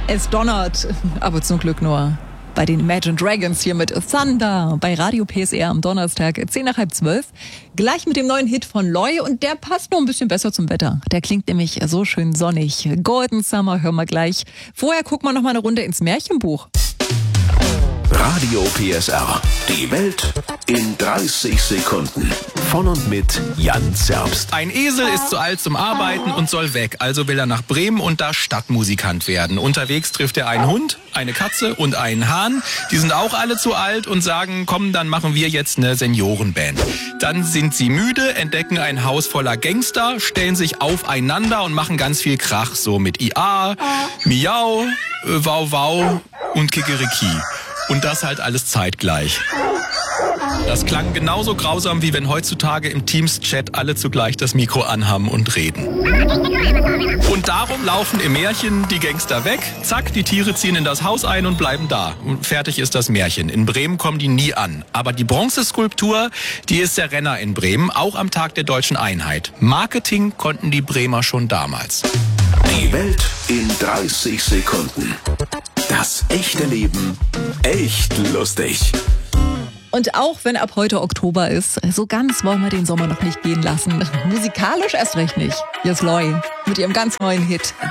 Es donnert, aber zum Glück nur bei den Imagine Dragons hier mit Thunder bei Radio PSR am Donnerstag, 10:10. Gleich mit dem neuen Hit von Loy und der passt noch ein bisschen besser zum Wetter. Der klingt nämlich so schön sonnig. Golden Summer hören wir gleich. Vorher gucken wir noch mal eine Runde ins Märchenbuch. Radio PSR. Die Welt in 30 Sekunden. Von und mit Jan Zerbst. Ein Esel ist zu alt zum Arbeiten und soll weg. Also will er nach Bremen und da Stadtmusikant werden. Unterwegs trifft er einen Hund, eine Katze und einen Hahn. Die sind auch alle zu alt und sagen, komm, dann machen wir jetzt eine Seniorenband. Dann sind sie müde, entdecken ein Haus voller Gangster, stellen sich aufeinander und machen ganz viel Krach. So mit IA, Miau, Wow Wow und Kikeriki. Und das halt alles zeitgleich. Das klang genauso grausam, wie wenn heutzutage im Teams-Chat alle zugleich das Mikro anhaben und reden. Und darum laufen im Märchen die Gangster weg. Zack, die Tiere ziehen in das Haus ein und bleiben da. Und fertig ist das Märchen. In Bremen kommen die nie an. Aber die Bronzeskulptur, die ist der Renner in Bremen, auch am Tag der Deutschen Einheit. Marketing konnten die Bremer schon damals. Die Welt in 30 Sekunden. Das echte Leben echt lustig. Und auch wenn ab heute Oktober ist, so ganz wollen wir den Sommer noch nicht gehen lassen. Musikalisch erst recht nicht. Hier ist Loy mit ihrem ganz neuen Hit